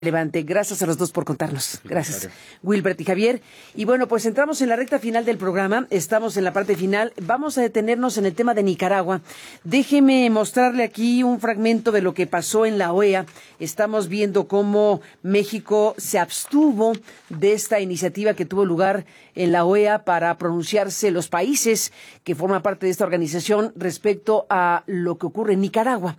Relevante. Gracias a los dos por contarnos. Gracias, Wilbert y Javier. Y bueno, pues entramos en la recta final del programa. Estamos en la parte final. Vamos a detenernos en el tema de Nicaragua. Déjeme mostrarle aquí un fragmento de lo que pasó en la OEA. Estamos viendo cómo México se abstuvo de esta iniciativa que tuvo lugar en la OEA para pronunciarse los países que forman parte de esta organización respecto a lo que ocurre en Nicaragua.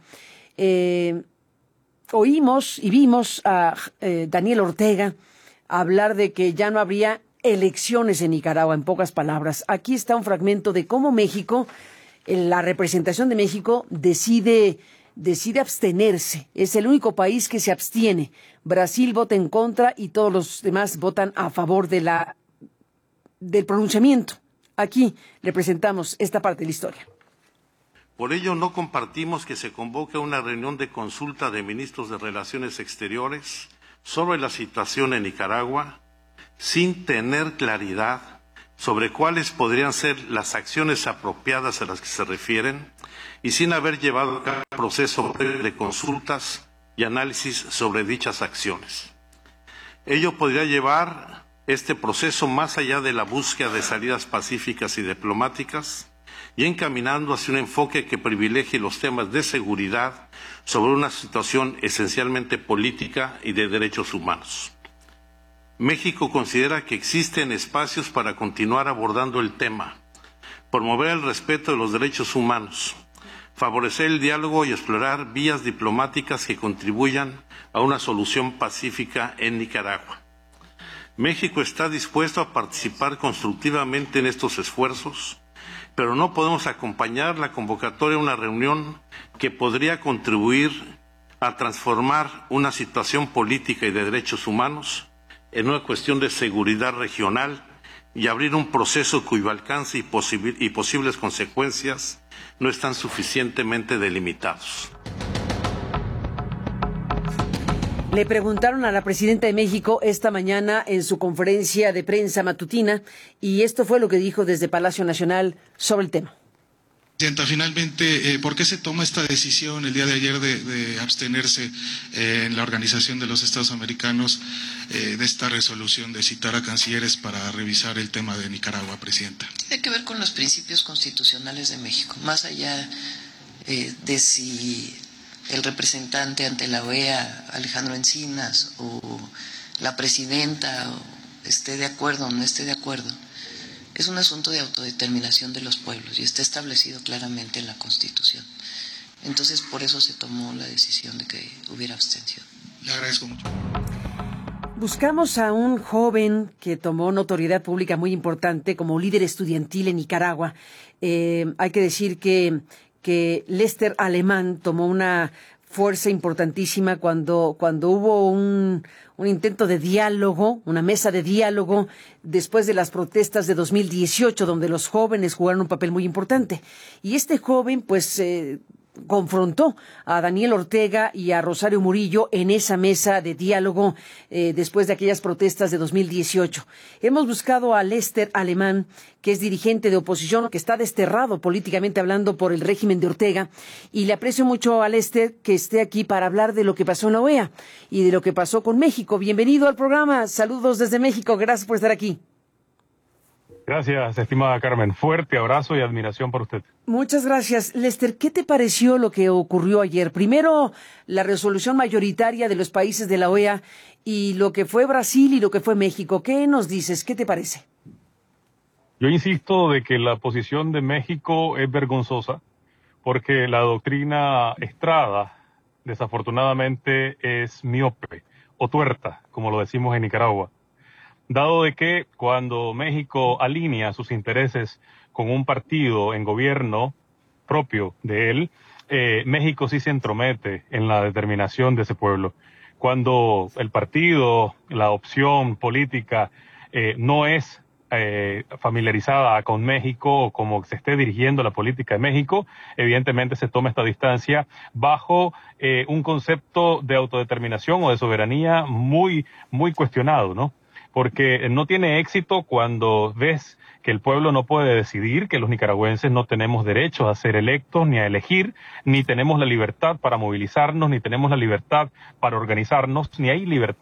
Oímos y vimos a Daniel Ortega hablar de que ya no habría elecciones en Nicaragua, en pocas palabras. Aquí está un fragmento de cómo México, la representación de México, decide abstenerse. Es el único país que se abstiene. Brasil vota en contra y todos los demás votan a favor del pronunciamiento. Aquí le presentamos esta parte de la historia. Por ello, no compartimos que se convoque una reunión de consulta de ministros de Relaciones Exteriores sobre la situación en Nicaragua sin tener claridad sobre cuáles podrían ser las acciones apropiadas a las que se refieren y sin haber llevado a cabo un proceso de consultas y análisis sobre dichas acciones. Ello podría llevar este proceso más allá de la búsqueda de salidas pacíficas y diplomáticas, y encaminando hacia un enfoque que privilegie los temas de seguridad sobre una situación esencialmente política y de derechos humanos. México considera que existen espacios para continuar abordando el tema, promover el respeto de los derechos humanos, favorecer el diálogo y explorar vías diplomáticas que contribuyan a una solución pacífica en Nicaragua. México está dispuesto a participar constructivamente en estos esfuerzos, pero no podemos acompañar la convocatoria a una reunión que podría contribuir a transformar una situación política y de derechos humanos en una cuestión de seguridad regional y abrir un proceso cuyo alcance y posibles consecuencias no están suficientemente delimitados. Le preguntaron a la presidenta de México esta mañana en su conferencia de prensa matutina y esto fue lo que dijo desde Palacio Nacional sobre el tema. Presidenta, finalmente, ¿por qué se toma esta decisión el día de ayer de abstenerse en la Organización de los Estados Americanos de esta resolución de citar a cancilleres para revisar el tema de Nicaragua, Presidenta? Tiene que ver con los principios constitucionales de México, más allá de si el representante ante la OEA, Alejandro Encinas, o la presidenta esté de acuerdo o no esté de acuerdo. Es un asunto de autodeterminación de los pueblos y está establecido claramente en la Constitución. Entonces, por eso se tomó la decisión de que hubiera abstención. Le agradezco mucho. Buscamos a un joven que tomó notoriedad pública muy importante como líder estudiantil en Nicaragua. Hay que decir que Lester Alemán tomó una fuerza importantísima cuando hubo un intento de diálogo, una mesa de diálogo después de las protestas de 2018, donde los jóvenes jugaron un papel muy importante. Y este joven, pues, confrontó a Daniel Ortega y a Rosario Murillo en esa mesa de diálogo después de aquellas protestas de 2018. Hemos buscado a Lester Alemán, que es dirigente de oposición, que está desterrado políticamente hablando por el régimen de Ortega, y le aprecio mucho a Lester que esté aquí para hablar de lo que pasó en la OEA y de lo que pasó con México. Bienvenido al programa. Saludos desde México. Gracias por estar aquí. Gracias, estimada Carmen. Fuerte abrazo y admiración por usted. Muchas gracias. Lester, ¿qué te pareció lo que ocurrió ayer? Primero, la resolución mayoritaria de los países de la OEA y lo que fue Brasil y lo que fue México. ¿Qué nos dices? ¿Qué te parece? Yo insisto de que la posición de México es vergonzosa porque la doctrina Estrada, desafortunadamente, es miope o tuerta, como lo decimos en Nicaragua. Dado de que cuando México alinea sus intereses con un partido en gobierno propio de él, México sí se entromete en la determinación de ese pueblo. Cuando el partido, la opción política, no es familiarizada con México o como se esté dirigiendo la política de México, evidentemente se toma esta distancia bajo un concepto de autodeterminación o de soberanía muy, muy cuestionado, ¿no? porque no tiene éxito cuando ves que el pueblo no puede decidir, que los nicaragüenses no tenemos derechos a ser electos ni a elegir, ni tenemos la libertad para movilizarnos, ni tenemos la libertad para organizarnos, ni hay libertad